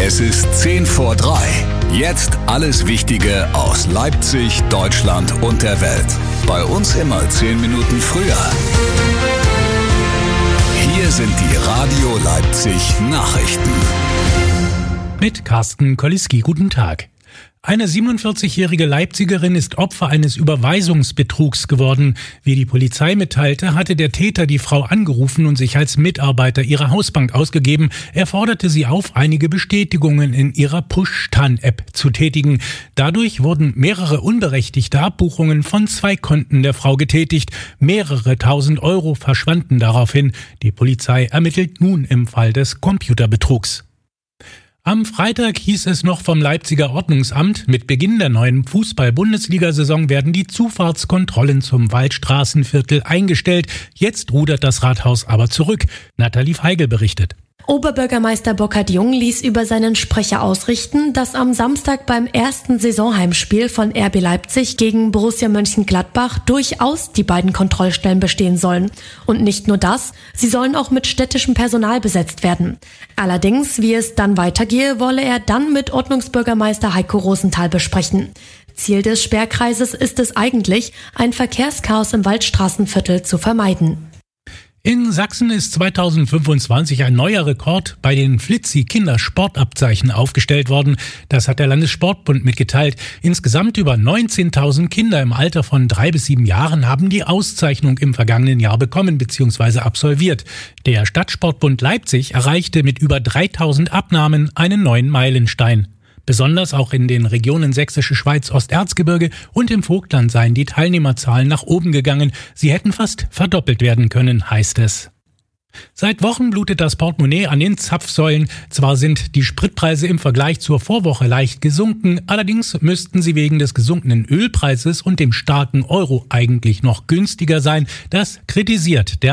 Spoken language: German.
Es ist 2:10. Jetzt alles Wichtige aus Leipzig, Deutschland und der Welt. Bei uns immer 10 Minuten früher. Hier sind die Radio Leipzig Nachrichten. Mit Carsten Koliski, guten Tag. Eine 47-jährige Leipzigerin ist Opfer eines Überweisungsbetrugs geworden. Wie die Polizei mitteilte, hatte der Täter die Frau angerufen und sich als Mitarbeiter ihrer Hausbank ausgegeben. Er forderte sie auf, einige Bestätigungen in ihrer Push-Tan-App zu tätigen. Dadurch wurden mehrere unberechtigte Abbuchungen von 2 Konten der Frau getätigt. Mehrere tausend Euro verschwanden daraufhin. Die Polizei ermittelt nun im Fall des Computerbetrugs. Am Freitag hieß es noch vom Leipziger Ordnungsamt, mit Beginn der neuen Fußball-Bundesliga-Saison werden die Zufahrtskontrollen zum Waldstraßenviertel eingestellt. Jetzt rudert das Rathaus aber zurück. Nathalie Feigl berichtet. Oberbürgermeister Burkhard-Jung ließ über seinen Sprecher ausrichten, dass am Samstag beim ersten Saisonheimspiel von RB Leipzig gegen Borussia Mönchengladbach durchaus die beiden Kontrollstellen bestehen sollen. Und nicht nur das, sie sollen auch mit städtischem Personal besetzt werden. Allerdings, wie es dann weitergehe, wolle er dann mit Ordnungsbürgermeister Heiko Rosenthal besprechen. Ziel des Sperrkreises ist es eigentlich, ein Verkehrschaos im Waldstraßenviertel zu vermeiden. In Sachsen ist 2025 ein neuer Rekord bei den Flitzi-Kindersportabzeichen aufgestellt worden. Das hat der Landessportbund mitgeteilt. Insgesamt über 19.000 Kinder im Alter von 3 bis 7 Jahren haben die Auszeichnung im vergangenen Jahr bekommen bzw. absolviert. Der Stadtsportbund Leipzig erreichte mit über 3.000 Abnahmen einen neuen Meilenstein. Besonders auch in den Regionen Sächsische Schweiz, Osterzgebirge und im Vogtland seien die Teilnehmerzahlen nach oben gegangen. Sie hätten fast verdoppelt werden können, heißt es. Seit Wochen blutet das Portemonnaie an den Zapfsäulen. Zwar sind die Spritpreise im Vergleich zur Vorwoche leicht gesunken, allerdings müssten sie wegen des gesunkenen Ölpreises und dem starken Euro eigentlich noch günstiger sein. Das kritisiert der